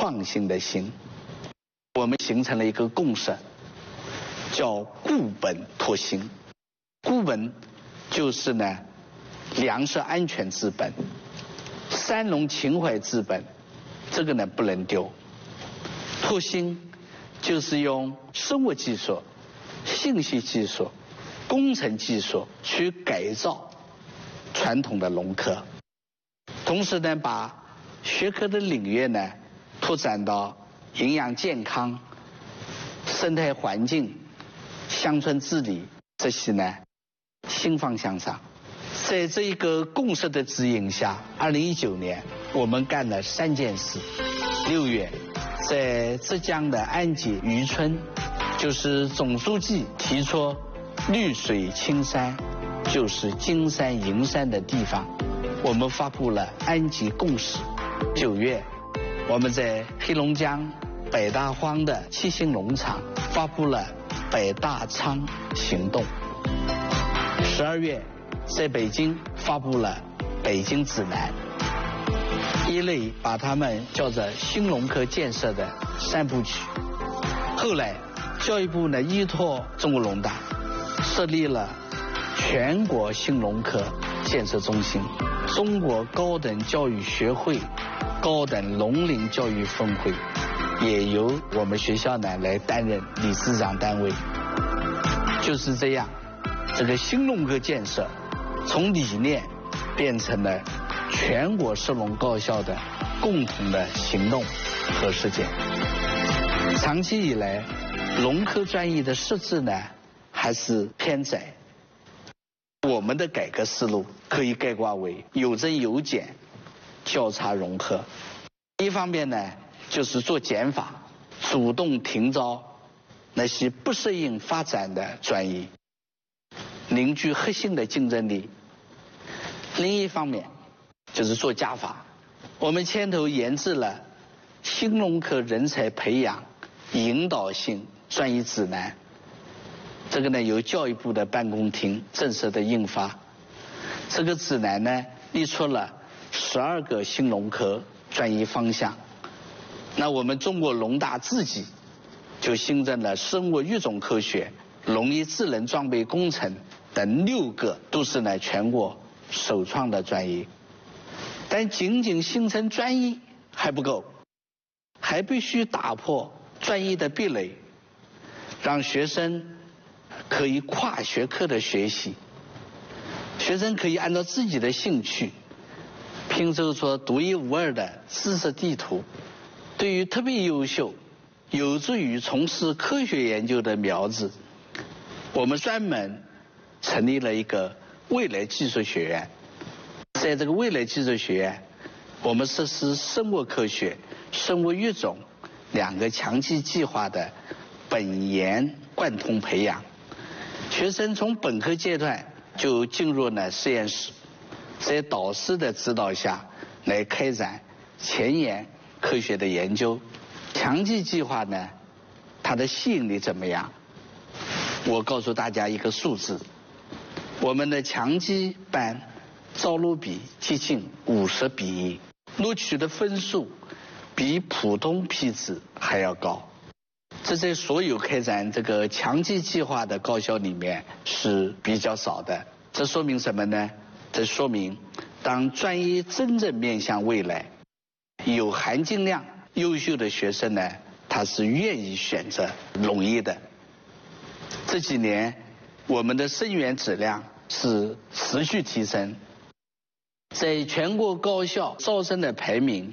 创新的新。我们形成了一个共识，叫固本拓新。固本就是呢，粮食安全治本，三农情怀治本，这个呢不能丢。拓新就是用生物技术、信息技术、工程技术去改造传统的农科，同时呢把学科的领域呢拓展到营养健康、生态环境、乡村治理这些呢新方向上。在这一个共识的指引下，2019年我们干了3件事。6月，在浙江的安吉渔村，就是总书记提出绿水青山就是金山银山的地方，我们发布了安吉共识。9月，我们在黑龙江北大荒的七星农场发布了北大仓行动。12月，在北京发布了北京指南，一类把他们叫做新农科建设的3部曲。后来教育部呢依托中国农大设立了全国新农科建设中心，中国高等教育学会高等农林教育分会也由我们学校呢来担任理事长单位。就是这样，这个新农科建设从理念变成了全国涉农高校的共同的行动和实践。长期以来，农科专业的设置呢还是偏窄。我们的改革思路可以概括为有增有减、交叉融合。一方面呢，就是做减法，主动停招那些不适应发展的专业，凝聚核心的竞争力。另一方面就是做加法，我们牵头研制了新农科人才培养引导性专业指南，这个呢由教育部的办公厅正式的印发。这个指南呢列出了12个新农科专业方向。那我们中国农大自己就新增了生物育种科学、农业智能装备工程等6个，都是呢全国首创的专业。但仅仅形成专业还不够，还必须打破专业的壁垒，让学生可以跨学科的学习，学生可以按照自己的兴趣拼凑出独一无二的知识地图。对于特别优秀、有助于从事科学研究的苗子，我们专门成立了一个未来技术学院。在这个未来技术学院，我们实施生物科学、生物育种2个强基计划的本研贯通培养。学生从本科阶段就进入了实验室，在导师的指导下来开展前沿科学的研究。强基计划呢，它的吸引力怎么样？我告诉大家一个数字，我们的强基班招录比接近50比1，录取的分数比普通批次还要高。这在所有开展这个强基计划的高校里面是比较少的。这说明什么呢？这说明当专业真正面向未来，有含金量、优秀的学生呢，他是愿意选择农业的。这几年我们的生源质量是持续提升，在全国高校招生的排名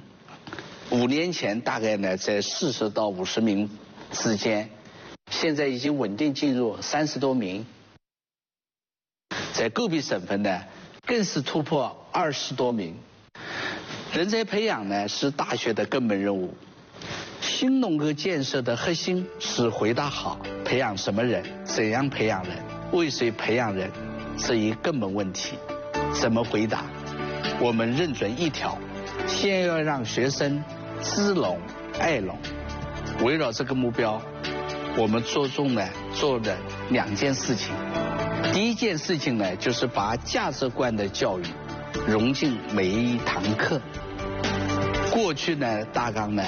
，5年前大概呢在40到50名之间，现在已经稳定进入30多名。在个别省份呢更是突破20多名。人才培养呢是大学的根本任务。新农科建设的核心是回答好培养什么人、怎样培养人、为谁培养人这一根本问题。怎么回答？我们认准一条，先要让学生知农爱农。围绕这个目标，我们做了2件事情。第一件事情呢，就是把价值观的教育融进每一堂课。过去呢，大纲呢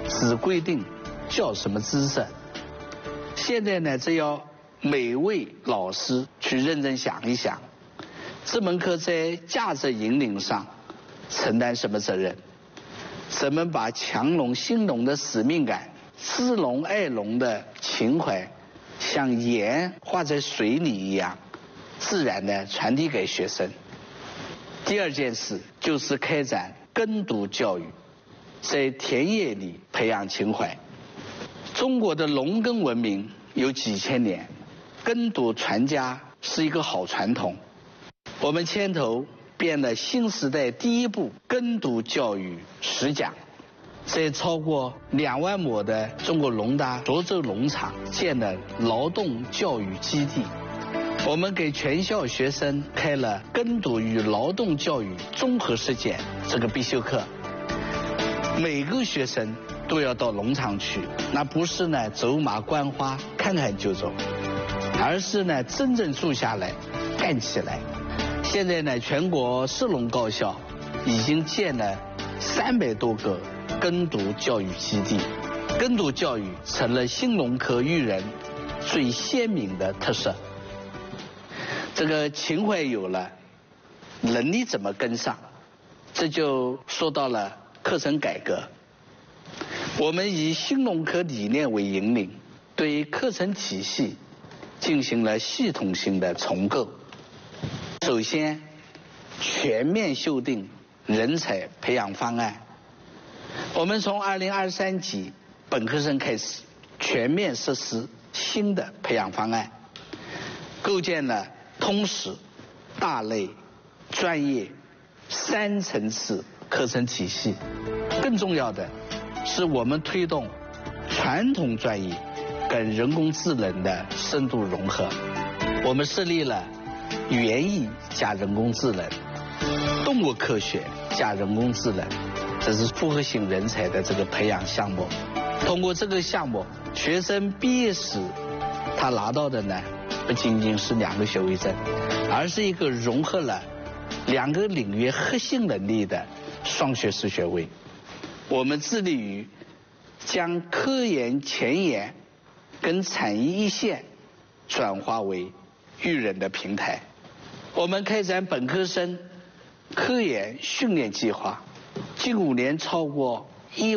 只规定教什么知识。现在呢，只要每位老师去认真想一想，这门课在价值引领上承担什么责任？怎么把强龙兴农的使命感、知龙爱龙的情怀，像盐化在水里一样，自然地传递给学生。第二件事就是开展耕读教育，在田野里培养情怀。中国的农耕文明有几千年，耕读传家是一个好传统。我们牵头编了新时代第一部耕读教育10讲，在超过2万亩的中国农大涿州农场建了劳动教育基地。我们给全校学生开了耕读与劳动教育综合实践这个必修课。每个学生都要到农场去，那不是呢走马观花看看就走，而是呢真正住下来干起来。现在呢，全国10农高校已经建了300多个耕读教育基地，耕读教育成了新农科育人最鲜明的特色。这个情怀有了，能力怎么跟上？这就说到了课程改革。我们以新农科理念为引领，对课程体系进行了系统性的重构。首先，全面修订人才培养方案。我们从2023级本科生开始，全面实施新的培养方案，构建了通识、大类、专业3层次课程体系。更重要的是，我们推动传统专业跟人工智能的深度融合。我们设立了园艺加人工智能、动物科学加人工智能，这是复合型人才的这个培养项目。通过这个项目，学生毕业时他拿到的呢，不仅仅是2个学位证，而是一个融合了2个领域核心能力的双学士学位。我们致力于将科研前沿跟产业一线转化为育人的平台。我们开展本科生科研训练计划，近5年超过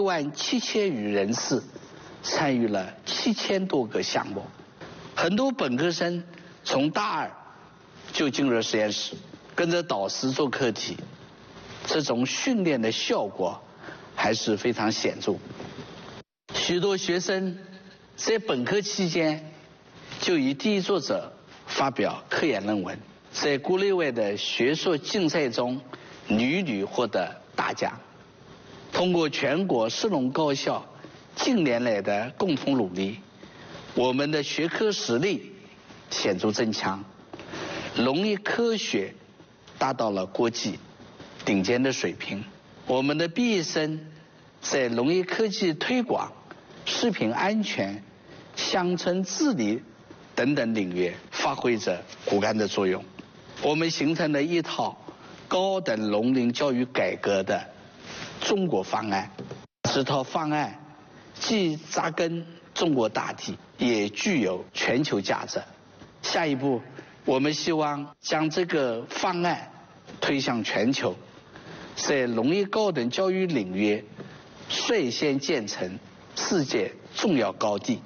17000余人次参与了7000多个项目。很多本科生从大2就进入了实验室，跟着导师做课题，这种训练的效果还是非常显著。许多学生在本科期间就以第一作者发表科研论文，在国内外的学术竞赛中屡屡获得大奖。通过全国10农高校近年来的共同努力，我们的学科实力显著增强，农业科学达到了国际顶尖的水平。我们的毕业生在农业科技推广、食品安全、乡村治理等等领域发挥着骨干的作用。我们形成了一套高等农林教育改革的中国方案。这套方案既扎根中国大地，也具有全球价值。下一步，我们希望将这个方案推向全球，在农业高等教育领域率先建成世界重要高地。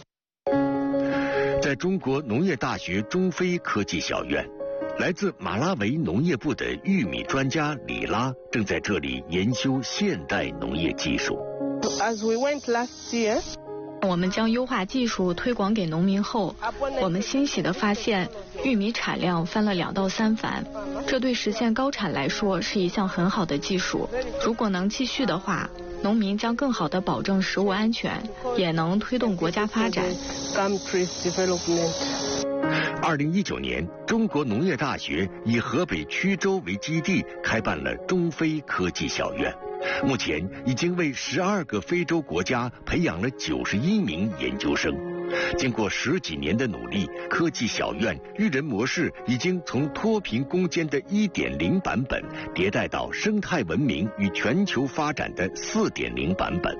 在中国农业大学中非科技小院，来自马拉维农业部的玉米专家里拉正在这里研修现代农业技术。 我们将优化技术推广给农民后，我们欣喜地发现玉米产量翻了2到3番，这对实现高产来说是一项很好的技术。如果能继续的话，农民将更好地保证食物安全，也能推动国家发展。 2019年，中国农业大学以河北曲周为基地开办了中非科技小院，目前已经为12个非洲国家培养了91名研究生。经过10几年的努力，科技小院育人模式已经从脱贫攻坚的1.0版本迭代到生态文明与全球发展的4.0版本。